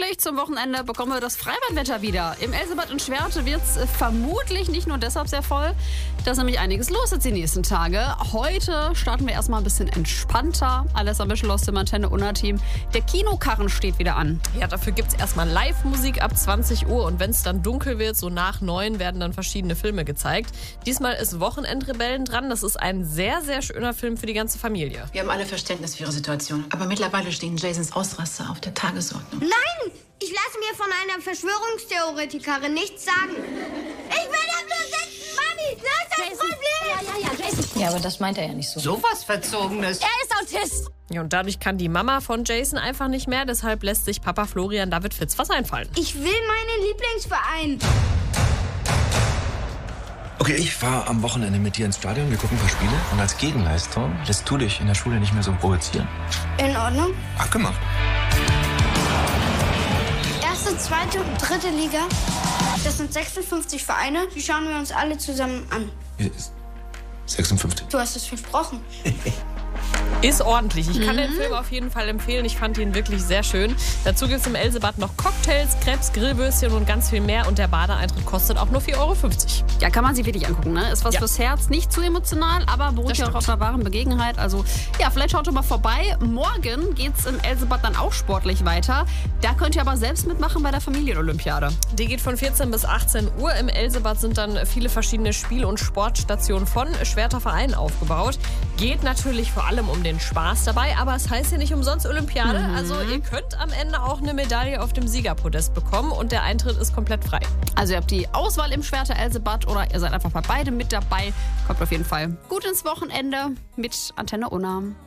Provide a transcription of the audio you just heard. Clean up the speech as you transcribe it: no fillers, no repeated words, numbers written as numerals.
natürlich zum Wochenende bekommen wir das Freibadwetter wieder. Im Elsebad in Schwerte wird es vermutlich nicht nur deshalb sehr voll. Da ist nämlich einiges los jetzt die nächsten Tage. Heute starten wir erstmal ein bisschen entspannter. Alessa Mischel aus dem Antenne-Unna-Team. Der Kinokarren steht wieder an. Ja, dafür gibt es erstmal Live-Musik ab 20 Uhr. Und wenn es dann dunkel wird, so nach 9, werden dann verschiedene Filme gezeigt. Diesmal ist Wochenendrebellen dran. Das ist ein sehr, sehr schöner Film für die ganze Familie. Wir haben alle Verständnis für Ihre Situation. Aber mittlerweile stehen Jasons Ausraster auf der Tagesordnung. Nein! Ich lasse mir von einer Verschwörungstheoretikerin nichts sagen. Ich will da bloß sitzen! Mami, das ist das Problem! Ja, Jason. Ja, aber das meint er ja nicht so. Sowas Verzogenes. Er ist Autist. Ja, und dadurch kann die Mama von Jason einfach nicht mehr. Deshalb lässt sich Papa Florian David Fitz was einfallen. Ich will meinen Lieblingsverein. Okay, ich fahre am Wochenende mit dir ins Stadion, wir gucken ein paar Spiele und als Gegenleistung lässt du dich in der Schule nicht mehr so provozieren. In Ordnung. Abgemacht. Erste, zweite und dritte Liga. Das sind 56 Vereine. Die schauen wir uns alle zusammen an. 56. Du hast es versprochen. Ist ordentlich. Ich kann den Film auf jeden Fall empfehlen. Ich fand ihn wirklich sehr schön. Dazu gibt es im Elsebad noch Cocktails, Crepes, Grillwürstchen und ganz viel mehr. Und der Badeeintritt kostet auch nur 4,50 €. Ja, kann man sich wirklich angucken, ne? Ist was fürs Herz, nicht zu emotional, aber beruht ja auch auf einer wahren Begebenheit. Also, ja, vielleicht schaut ihr mal vorbei. Morgen geht's im Elsebad dann auch sportlich weiter. Da könnt ihr aber selbst mitmachen bei der Familienolympiade. Die geht von 14 bis 18 Uhr. Im Elsebad sind dann viele verschiedene Spiel- und Sportstationen von Schwerter Vereinen aufgebaut. Geht natürlich vor allem um den Spaß dabei, aber es heißt ja nicht umsonst Olympiade. Also ihr könnt am Ende auch eine Medaille auf dem Siegerpodest bekommen und der Eintritt ist komplett frei. Also ihr habt die Auswahl im Schwerter Elsebad oder ihr seid einfach bei beidem mit dabei. Kommt auf jeden Fall gut ins Wochenende mit Antenne Unna.